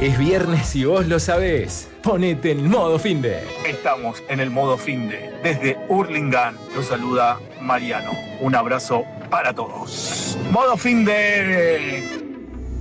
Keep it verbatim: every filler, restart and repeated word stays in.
Es viernes y vos lo sabés. Ponete en modo finde. Estamos en el modo finde. Desde Hurlingham los saluda Mariano. Un abrazo para todos. ¡Modo finde!